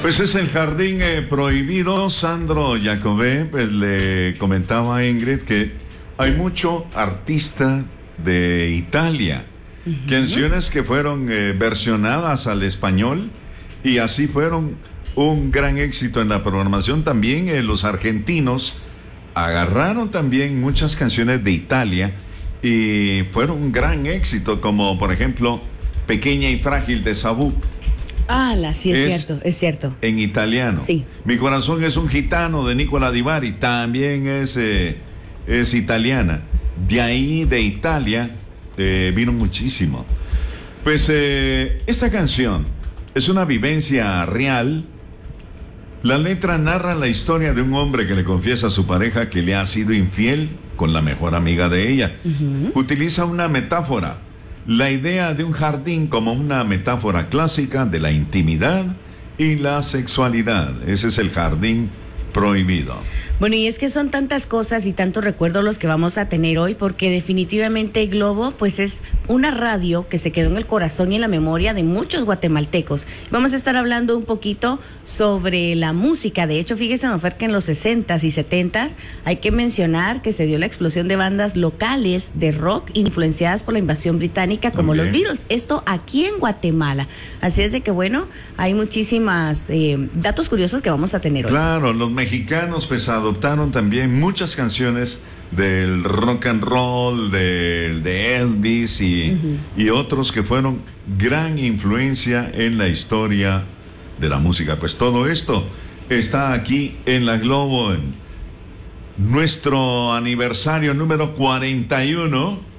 Pues es el jardín prohibido. Sandro Jacobé, pues le comentaba a Ingrid que hay mucho artista de Italia, canciones que fueron versionadas al español y así fueron un gran éxito en la programación. También los argentinos agarraron también muchas canciones de Italia y fueron un gran éxito, como por ejemplo Pequeña y Frágil de Sabú. Sí, es cierto. En italiano. Sí. Mi corazón es un gitano de Nicola Di Bari, también es italiana. De ahí, de Italia, vino muchísimo. Pues esta canción es una vivencia real. La letra narra la historia de un hombre que le confiesa a su pareja que le ha sido infiel con la mejor amiga de ella. Utiliza una metáfora, la idea de un jardín como una metáfora clásica de la intimidad y la sexualidad. Ese es el jardín prohibido. Bueno, y es que son tantas cosas y tantos recuerdos los que vamos a tener hoy, porque definitivamente Globo pues es una radio que se quedó en el corazón y en la memoria de muchos guatemaltecos. Vamos a estar hablando un poquito sobre la música. De hecho, fíjese, don Fer, que en los 60s y 70s hay que mencionar que se dio la explosión de bandas locales de rock influenciadas por la invasión británica, como los Beatles. Esto aquí en Guatemala. Así es de que, bueno, hay muchísimas datos curiosos que vamos a tener hoy. Claro, los mexicanos pues adoptaron también muchas canciones del rock and roll, de Elvis y otros que fueron gran influencia en la historia de la música. Pues todo esto está aquí en la Globo, en nuestro aniversario número 41.